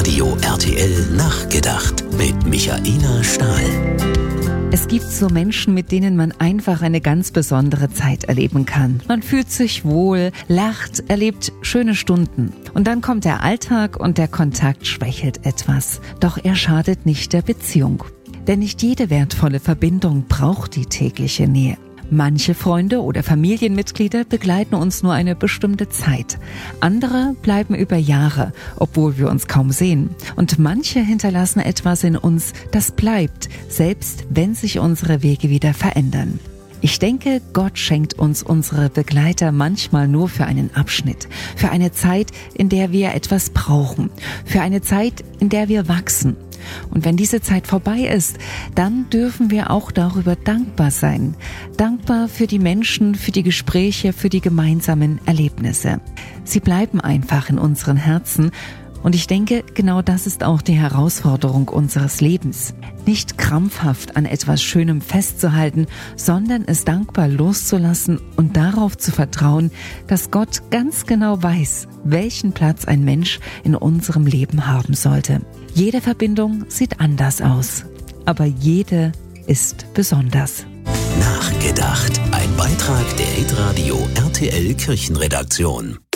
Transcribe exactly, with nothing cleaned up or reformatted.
Hitradio R T L Nachgedacht mit Michaela Stahl. Es gibt so Menschen, mit denen man einfach eine ganz besondere Zeit erleben kann. Man fühlt sich wohl, lacht, erlebt schöne Stunden. Und dann kommt der Alltag und der Kontakt schwächelt etwas. Doch er schadet nicht der Beziehung. Denn nicht jede wertvolle Verbindung braucht die tägliche Nähe. Manche Freunde oder Familienmitglieder begleiten uns nur eine bestimmte Zeit. Andere bleiben über Jahre, obwohl wir uns kaum sehen. Und manche hinterlassen etwas in uns, das bleibt, selbst wenn sich unsere Wege wieder verändern. Ich denke, Gott schenkt uns unsere Begleiter manchmal nur für einen Abschnitt, für eine Zeit, in der wir etwas brauchen, für eine Zeit, in der wir wachsen. Und wenn diese Zeit vorbei ist, dann dürfen wir auch darüber dankbar sein. Dankbar für die Menschen, für die Gespräche, für die gemeinsamen Erlebnisse. Sie bleiben einfach in unseren Herzen. Und ich denke, genau das ist auch die Herausforderung unseres Lebens. Nicht krampfhaft an etwas Schönem festzuhalten, sondern es dankbar loszulassen und darauf zu vertrauen, dass Gott ganz genau weiß, welchen Platz ein Mensch in unserem Leben haben sollte. Jede Verbindung sieht anders aus, aber jede ist besonders. Nachgedacht. Ein Beitrag der Hitradio R T L Kirchenredaktion.